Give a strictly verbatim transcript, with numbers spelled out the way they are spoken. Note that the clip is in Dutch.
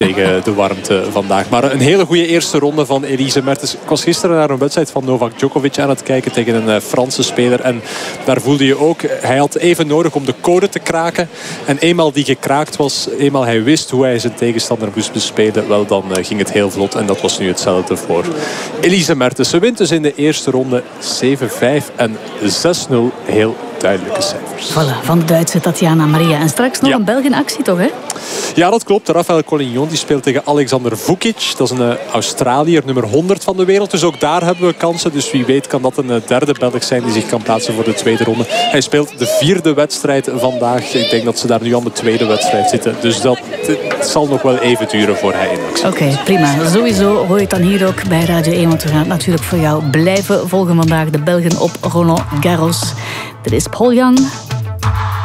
tegen de warmte vandaag. Maar een hele goede eerste ronde van Elise Mertens. Ik was gisteren naar een wedstrijd van Novak Djokovic aan het kijken tegen een uh, Franse speler. En daar voelde je ook, hij had even nodig om de code te kraken. En eenmaal die gekraakt was, eenmaal hij wist hoe hij zijn tegenstander moest bespelen, wel dan uh, ging het heel vlot. En dat was nu hetzelfde voor Elise Mertens. Ze wint dus in de eerste ronde zeven vijf en zes nul. Heel duidelijke cijfers. Voilà, van de Duitse Tatjana Maria. En straks nog ja. een Belg in actie, toch, hè? Ja, dat klopt. Rafael Collignon die speelt tegen Alexander Vukic. Dat is een uh, Australiër, nummer honderd van de wereld. Dus ook daar hebben we kansen. Dus wie weet kan dat een uh, derde Belg zijn die zich kan plaatsen voor de tweede ronde. Hij speelt de vierde wedstrijd vandaag. Ik denk dat ze daar nu aan de tweede wedstrijd zitten. Dus dat het zal nog wel even duren voor hij in actie. Oké, okay, prima. Sowieso hoor je het dan hier ook bij Radio één. Want we gaan het natuurlijk voor jou blijven volgen vandaag. De Belgen op Roland Garros. Dit is Paul Young.